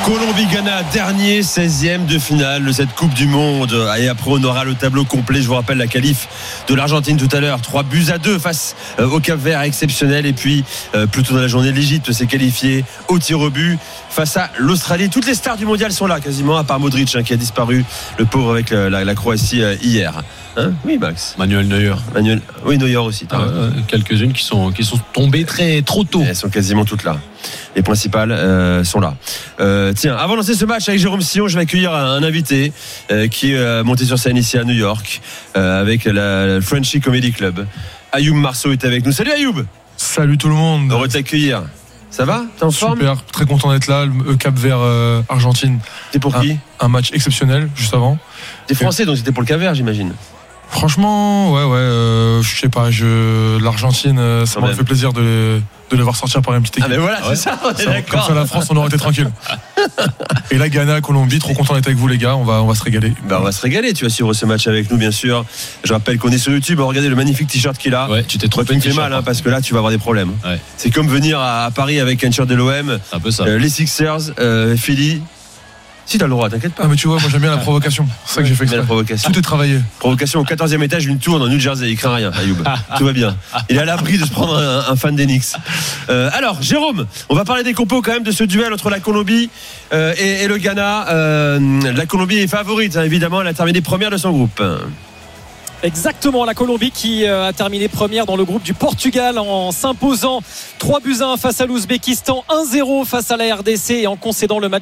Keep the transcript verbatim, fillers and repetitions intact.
Colombie-Ghana, dernier seizième de finale de cette Coupe du Monde. Et après, on aura le tableau complet. Je vous rappelle la qualif de l'Argentine tout à l'heure. trois buts à deux face au Cap-Vert, exceptionnel. Et puis, euh, plus tôt dans la journée, l'Égypte s'est qualifiée au tir au but face à l'Australie. Toutes les stars du mondial sont là, quasiment, à part Modric, hein, qui a disparu, le pauvre, avec la, la, la Croatie euh, hier. Hein oui, Max. Manuel Neuer. Manuel, oui, Neuer aussi. Ah, euh, quelques-unes qui sont, qui sont tombées très, trop tôt. Elles sont quasiment toutes là. Les principales euh, sont là. Euh, tiens, avant de lancer ce match avec Jérôme Sillon, je vais accueillir un, un invité euh, qui est euh, monté sur scène ici à New York euh, avec la, la Frenchy Comedy Club. Ayoub Marceau est avec nous. Salut Ayoub. Salut tout le monde. Heureux de t'accueillir. Ça va? T'es en forme? Super, très content d'être là. Le Cap-Vert euh, Argentine. T'es pour qui? un, un match exceptionnel juste avant. T'es français, donc c'était pour le Cap-Vert, j'imagine. Franchement, ouais, ouais, euh, je sais pas, je, l'Argentine, euh, ça m'a fait plaisir de, de les voir sortir par une petite équipe. Ah, mais voilà, ouais. c'est ça, on est ça, d'accord. Comme ça, la France, on aurait été tranquille. Et là, Ghana, Colombie, trop content d'être avec vous, les gars, on va, on va se régaler. Bah, on va se régaler, tu vas suivre ce match avec nous, bien sûr. Je rappelle qu'on est sur YouTube, regardez le magnifique t-shirt qu'il a. Ouais, tu t'es trompé. Tu me fais mal, hein, parce que là, tu vas avoir des problèmes. Ouais. C'est comme venir à, à Paris avec un t-shirt de l'O M. Un peu ça. Euh, les Sixers, euh, Philly. Si t'as le droit, t'inquiète pas. Ah mais tu vois, moi j'aime bien la provocation. C'est ça que j'ai fait exprès. La provocation. Tout est travaillé. Provocation au quatorzième étage d'une tour dans New Jersey. Il craint rien, Ayoub. Tout va bien. Il est à l'abri de se prendre un, un fan d'Enix. Euh, alors, Jérôme, on va parler des compos quand même de ce duel entre la Colombie euh, et, et le Ghana. Euh, la Colombie est favorite, hein, évidemment. Elle a terminé première de son groupe. Exactement, la Colombie qui a terminé première dans le groupe du Portugal en s'imposant trois buts à un face à l'Ouzbékistan, un zéro face à la R D C et en concédant le match